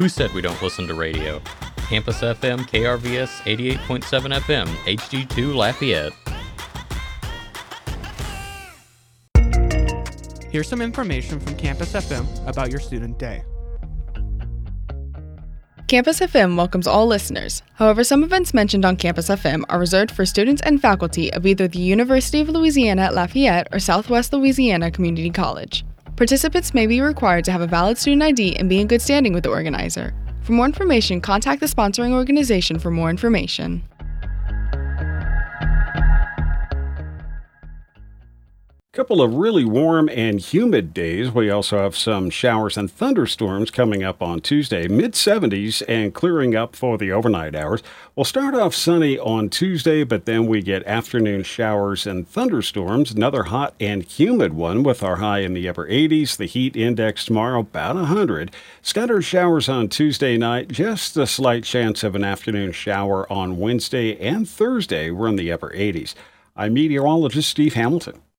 Who said we don't listen to radio? Campus FM, KRVS 88.7 FM, HD2 Lafayette. Here's some information from Campus FM about your student day. Campus FM welcomes all listeners. However, some events mentioned on Campus FM are reserved for students and faculty of either the University of Louisiana at Lafayette or Southwest Louisiana Community College. Participants may be required to have a valid student ID and be in good standing with the organizer. For more information, contact the sponsoring organization for more information. Couple of really warm and humid days. We also have some showers and thunderstorms coming up on Tuesday, mid-70s and clearing up for the overnight hours. We'll start off sunny on Tuesday, but then we get afternoon showers and thunderstorms. Another hot and humid one with our high in the upper 80s. The heat index tomorrow about 100. Scattered showers on Tuesday night. Just a slight chance of an afternoon shower on Wednesday and Thursday. We're in the upper 80s. I'm meteorologist Steve Hamilton.